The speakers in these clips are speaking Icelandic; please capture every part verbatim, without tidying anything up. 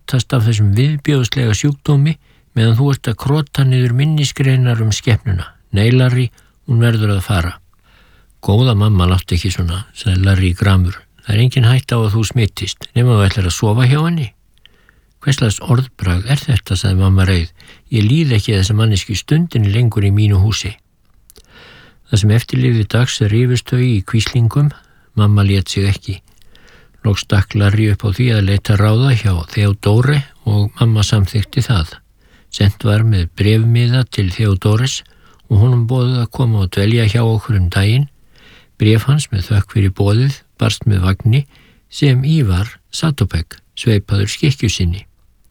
látast af þessum viðbjóðslega sjúkdómi meðan þú ert að krota niður minnisgreinar um skepnuna. Nei, Larry, hún verður að fara. Góða mamma, láttu ekki svona, sagði Larry gramur. Það er engin hætta á að þú smittist, nema þú ætlar að sofa hjá henni. Hverslags orðbragð er þetta, sagði mamma reið. Ég líð ekki þessa manneski stundinni lengur í mínu húsi. Það sem eftirlifði dags rifust þau í kvíslingum. Mamma lét sig ekki. Loks stakk Larry upp á því að leita ráða hjá Theodóre og mamma samþykti það. Sent var með bréfmiða til Theodóres og honum boðið að koma og dvelja hjá okkur um daginn. Bréf hans með þökk fyrir boðið barst með vagni sem í var Satopek, sveipaður skikkju sinni.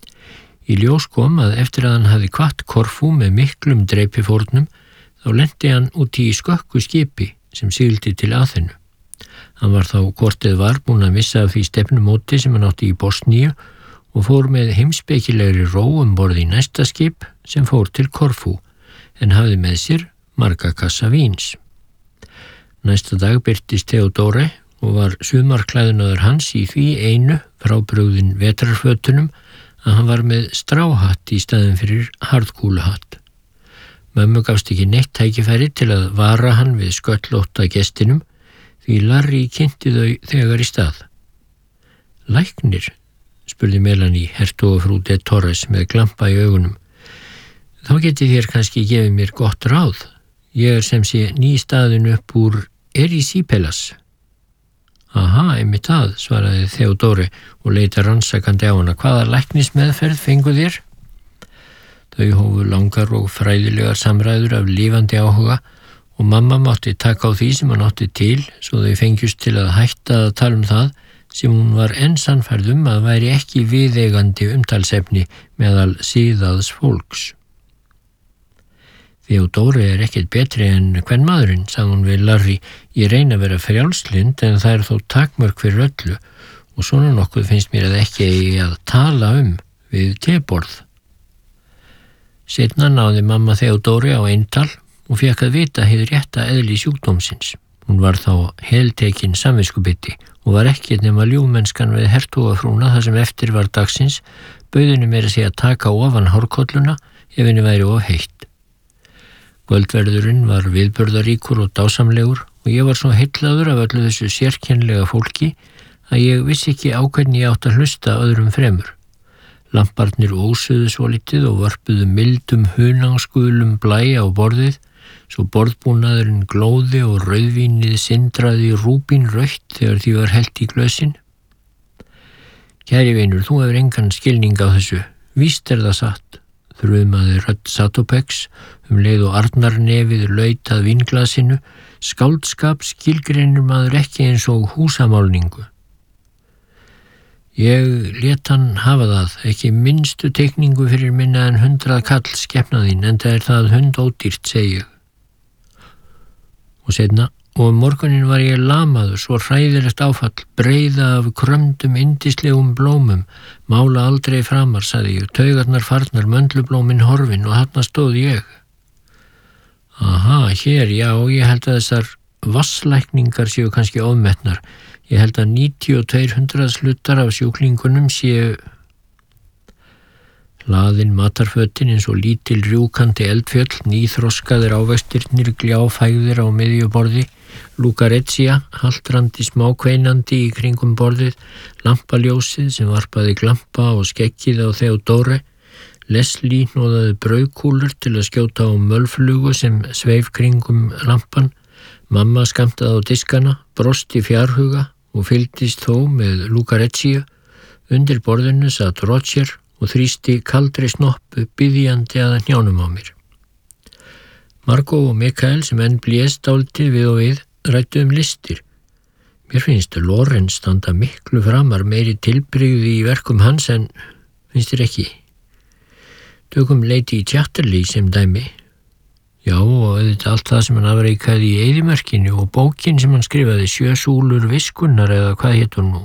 Í ljós kom að eftir að hann hafði kvatt Korfú með miklum dreipifórnum, þá lenti hann út í skökku skipi sem sigldi til Aþenu. Hann var þá hvort eð var búinn að missa af því stefnumóti sem hann átti í Bosníu og fór með heimspekilegri ró um borð í næsta skip sem fór til Korfú, en hafði með sér marga kassa víns. Næsta dag birtist Theodóre og var sumarklæðunaður hans í því einu frábrugðin vetrarfötunum að hann var með stráhatt í staðin fyrir harðkúluhatt. Mömmu gafst ekki neitt tækifæri til að vara hann við sköllótta gestinum því Larry kynnti þau þegar í stað. Læknir, spurði Melanie, hertogafrú de Torres með glampa í augunum. Þá geti þér kannski gefið mér gott ráð. Ég er sem sé ný staðin upp úr Erisípelas. Aha, einmitt það, svaraði Theodóre og leita rannsakandi á hana. Hvaða læknismeðferð fengu þér? Þau hófu langar og fræðilegar samræður af lifandi áhuga og mamma mátti taka á því sem hann átti til svo þau fengjust til að hætta að tala um það sem hún var enn sannfærð um að væri ekki viðeigandi umtalsefni meðal síðaðs fólks. Theodóre er ekkert betri en kvenmaðurinn, sagði hún við Larry. Ég reyna að vera frjálslynd en það er þó takmörk fyrir öllu og svona nokkuð finnst mér að ekki eigi að tala um við teborð. Seinna náði mamma Theodóre á eintal og fékk að vita hið rétta eðli sjúkdómsins. Hún var þá heltekin samviskubiti og var ekkert nema ljúfmennskan við hertogafrúna þar sem eftir var dagsins, bauð henni meira sig að taka ofan hárkolluna ef henni væri of heitt. Kvöldverðurinn var viðburðaríkur og dásamlegur og ég var svo heillaður af öllu þessu sérkennlega fólki að ég vissi ekki á hvernig ég átt að hlusta öðrum fremur. Lamparnir ósuðu svolítið og vörpuðu mildum hunangsgulum blæ á borðið, svo borðbúnaðurinn glóði og rauðvínið sindraði rúbínrautt þegar því var hellt í glösin. Kæri vinur, þú hefur engan skilning á þessu. Víst er það satt, þrumaði rödd Satopeks um leið og arnarnefið laut að vínglasinu. Skáldskap skilgreinir maður ekki eins og húsamálningu. Ég lét hann hafa það, ekki minnstu teikningu fyrir minna en hundrað kall skepnaðinn, enda er það hundódýrt, segi ég. Og seinna, og um morgunin var ég lamaður, svo hræðilegt áfall, breiða af krömdum indislegum blómum, mála aldrei framar, sagði ég, taugarnar farnar, möndlublómin horfin og þarna stóð ég. Aha, hér, já, ég held að þessar vasslækningar séu kannski ofmetnar. Ég held að níutíu og tvö hundruð hlutar af sjúklingunum séu hlaðin matarfötin eins og lítil rjúkandi eldfjöll, nýþroskaðir ávextirnir gljáfægðir á miðjuborði, Lucaretia, haltrandi smákveinandi í kringum borðið, lampaljósið sem varpaði glampa og skeggið á Theodóre, Leslie hnoðaði brauðkúlur til að skjóta á mölflugu sem sveif kringum lampan, mamma skamtaði á diskana, brosti fjárhuga og fylgdist þó með Lucaretia. Undir borðinu satt Roger og þrýsti kaldri snoppu biðjandi að hnjánum á mér. Margot og Mikael sem enn blést dálítið við og við ræddu um listir. Mér finnst Lorenz standa miklu framar meiri tilbrigði í verkum hans en finnst þér ekki. Tökum Lady Chatterley sem dæmi. Já, og auðvitað allt það sem hann afreikaði í eyðimörkinni og bókin sem hann skrifaði Sjö súlur viskunnar eða hvað hét hún nú.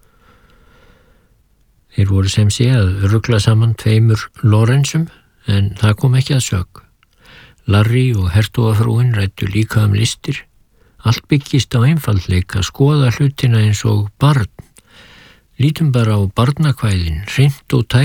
Þeir voru sem sé að rugla saman tveimur Lorenzum en það kom ekki að sök. Larry og hertogafrúin ræddu líka um listir. Allt byggist á einfaldleika, skoða hlutina eins og barn. Lítum bara á barnakvæðin, hreint og tært.